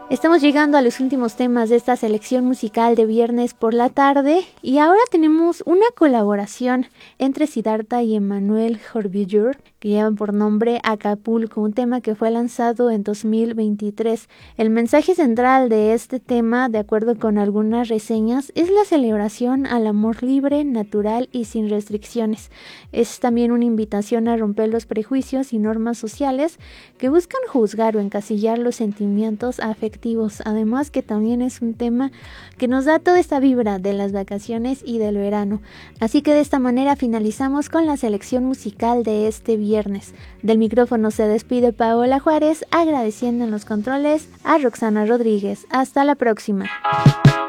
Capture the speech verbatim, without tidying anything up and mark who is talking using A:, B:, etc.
A: Estamos llegando a los últimos temas de esta selección musical de viernes por la tarde y ahora tenemos una colaboración entre Siddhartha y Emmanuel Horvillur que llevan por nombre Acapulco, un tema que fue lanzado en dos mil veintitrés. El mensaje central de este tema, de acuerdo con algunas reseñas, es la celebración al amor libre, natural y sin restricciones. Es también una invitación a romper los prejuicios y normas sociales que buscan juzgar o encasillar los sentimientos afectivos. Además que también es un tema que nos da toda esta vibra de las vacaciones y del verano. Así que de esta manera finalizamos con la selección musical de este viernes. Del micrófono se despide Paola Juárez, agradeciendo en los controles a Roxana Rodríguez. Hasta la próxima.